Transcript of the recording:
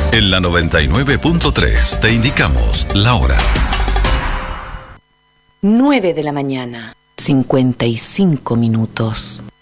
En la 99.3 te indicamos la hora. 9 de la mañana, 55 minutos.